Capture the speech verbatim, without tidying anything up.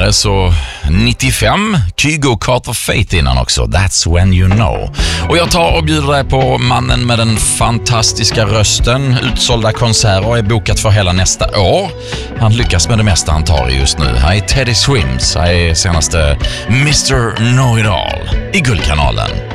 tidigare så nittiofem, Kygo Carter Faith innan också, That's When You Know. Och jag tar och bjuder dig på mannen med den fantastiska rösten, utsålda konserter är bokat för hela nästa år. Han lyckas med det mesta han tar just nu. Här är Teddy Swims, här är senaste mister Know It All i Guldkanalen.